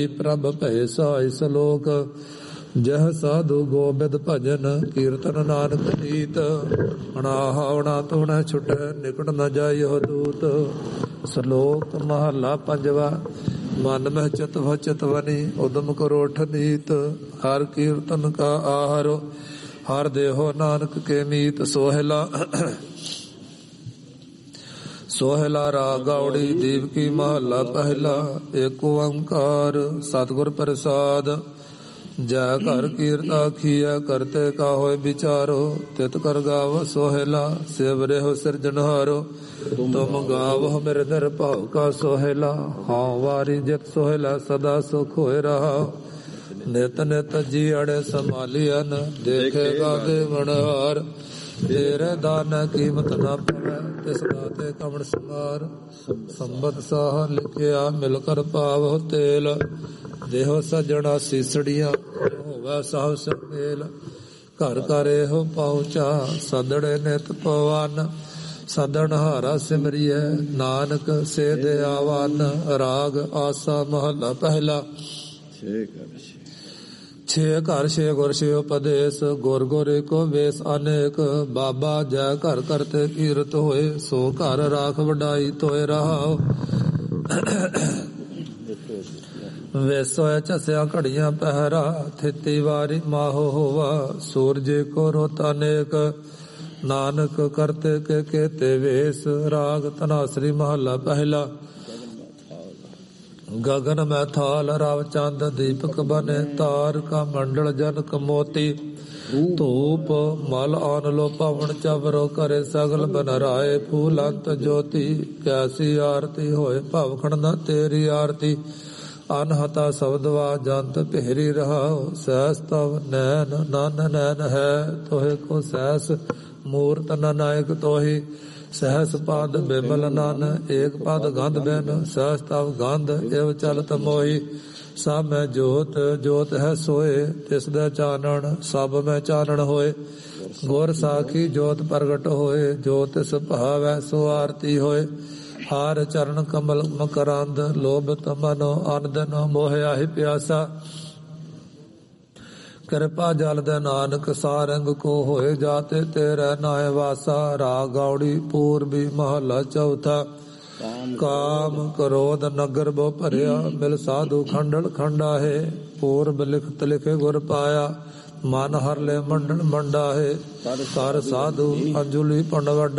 ਪ੍ਰਭ ਭੈ ਸਾਇ ਸਲੋਕ ਜਹ ਸਾਧੂ ਗੋਬਿੰਦ ਭਜਨ ਕੀਰਤਨ ਨਾਨਕ ਨੀਤ ਅਣਾਹਵਣਾ ਤੁਣ ਛੁਟੈ ਨਿਕਟ ਨ ਜਾਇਓ ਦੂਤ। ਸਲੋਕ ਮਹਲਾ ਪੰਜਵਾ। ਮਨ ਮਹਿ ਚਿਤਵ ਚਿਤਵਨੀ ਉਦਮ ਕਰੋ ਠਨੀਤ ਹਰ ਕੀਰਤਨ ਕਾ ਆਹਾਰੋ ਹਰ ਦੇਹੋ ਨਾਨਕ ਕੇ ਮੀਤ। ਸੋਹਿਲਾ ਰਾਗ ਗਾਉੜੀ ਦੀਪ ਕੀ ਮਹਲਾ ਪਹਿਲਾ। ਏਕ ਓੰਕਾਰ ਸਤਿਗੁਰ ਪ੍ਰਸਾਦ ਜੈ ਘਰ ਕੀਰਤ ਆਖੀਐ ਕਰਤੇ ਕਾ ਹੋਇ ਵਿਚਾਰੋ ਤਿਤ ਕਰ ਗਾਵ ਸੋਹਿਲਾ ਸਿਵ ਰਹਿ ਸਿਰਜਨਹਾਰੋ। ਤੁਮ ਗਾਵੋ ਮੇਰੇ ਦਰ ਭਾਉ ਕਾ ਸੋਹਿਲਾ ਹਾਂ ਵਾਰੀ ਜਿਤ ਸੋਹਿਲਾ ਸਦਾ ਸੁਖ ਹੋਇ ਰਹਾ। ਨਿਤ ਨਿਤ ਜੀ ਅੜੇ ਸੰਭਾਲੀਐਨ ਦੇਖੇਗਾ ਦੇਵਨਹਾਰ। ਤੇਰੇ ਦਾਨ ਕੀਮਤ ਨਾ ਪਵੈ ਤਿਸ ਦਾਤੇ ਕਵਣ ਸਮਾਰ। ਸੰਬਤ ਸਾਹ ਲਿਖਿਆ ਮਿਲ ਕਰ ਪਾਵੋ ਤੇਲ ਦੇਹੋ ਸਜਣਾ ਸੀਸੜੀਆਂ ਹੋਵੇ ਸਾਹ ਸੰਮੇਲ। ਘਰ ਘਰ ਇਹੋ ਪਹੁੰਚਾ ਸਦੜੇ ਨਿਤ ਪਵਨ ਸਦਣ ਹਾਰਾ ਸਿਮਰੀਐ ਨਾਨਕ ਸੇ ਦਿਆਵਨ। ਰਾਗ ਆਸਾ ਮਹਲਾ ਪਹਿਲਾ। ਛੇ ਘਰ ਛੇ ਗੁਰ ਛੇ ਉਪਦੇਸ਼ ਗੁਰ ਗੁਰ ਏਕੋ ਵੇਸ ਅਨੇਕ। ਬਾਬਾ ਜੈ ਘਰ ਕਰਤੇ ਕੀਰਤ ਹੋਏ ਸੋ ਘਰ ਰਾਖ ਵਡਾਈ ਤੋਏ ਰਹਾਓ। ਵੇਸੋਏ ਝਸਿਆ ਘੜੀਆਂ ਪਹਿਰਾ ਥਿਤੀ ਵਾਰੀ ਮਾਹੋ ਹੋਵਾ। ਸੂਰਜ ਕੋ ਰੋਤ ਅਨੇਕ ਨਾਨਕ ਕਰਤੇ ਕੇ ਕੇਤੇ ਵੇਸ। ਰਾਗ ਧਨਾਸਰੀ ਮਹਲਾ ਪਹਿਲਾ। ਗਗਨ ਮੈਂ ਥਾਲ ਰਵ ਚੰਦ ਦੀਪਕ ਬਨੇ ਤਾਰ ਕਾ ਮੰਡਲ ਜਨਕ ਮੋਤੀ। ਧੂਪ ਮਲ ਆਨ ਲੋ ਪਵਨ ਚਵਰੋ ਕਰੇ ਸਗਲ ਬਨ ਰਾਏ। ਫੂਲ ਅੰਤ ਜੋਤੀ ਕੈਸੀ ਆਰਤੀ ਹੋਏ ਭਵਖਣ ਨ ਤੇਰੀ ਆਰਤੀ। ਅਨਹਤਾ ਸ਼ਬਦਵਾ ਜੰਤ ਪਹਿਰੀ ਰਹਾਓ। ਸਹਿਸ ਤਵ ਨੈਨ ਨਨ ਨੈਨ ਹੈ ਤੋਹਿ ਕੋ ਸਹਿਸ ਮੂਰਤ ਨ ਨਾਇਕ ਤੋਹੀ। ਸਹਿਸ ਪਦ ਬਿਮਲ ਨਨ ਏਕ ਪਦ ਗੰਧ ਬਿਨ ਸਹਿਸ ਤਵ ਗੰਧ ਇਵ ਚਲਤ ਮੋਹੀ। ਸਭ ਮੈਂ ਜੋਤ ਜੋਤ ਹੈ ਸੋਏ ਤਿਸ ਦਾ ਚਾਨਣ ਸਭ ਮੈਂ ਚਾਨਣ ਹੋਏ। ਗੁਰ ਸਾਖੀ ਜੋਤ ਪ੍ਰਗਟ ਹੋਏ ਜੋ ਤਿਸ ਭਾਵੈ ਸੋ ਆਰਤੀ ਹੋਏ। ਹਾਰ ਚਰਨ ਕਮਲ ਮਕਰੰਦ ਲੋਭਤ ਮਨੋ ਅਨਦਨ ਮੋਹਿਆ ਹੀ ਪਿਆਸਾ। ਕਿਰਪਾ ਜਲ ਦੇ ਨਾਨਕ ਸਾਰੰਗ ਕੋ ਹੋਏ ਜਾਤੇ ਤੇਰੇ ਨਾਏ ਵਾਸਾ। ਰਾਗ ਗਾਉੜੀ ਪੂਰਬੀ ਮਹਲਾ ਚੌਥਾ। ਕਾਮ ਕ੍ਰੋਧ ਨਗਰ ਬੋ ਭਰਿਆ ਮਿਲ ਸਾਧੂ ਖੰਡਲ ਖੰਡਾਹੇ। ਪੂਰਬ ਲਿਖਤ ਲਿਖੇ ਗੁਰ ਪਾਇਆ ਮਨ ਹਰ ਲੈ ਮੰਡਲ ਮੰਡਾਹੇ। ਕਰ ਸਾਧੂ ਅੰਜੁਲੀ ਪੰਡ ਵੱਡਾ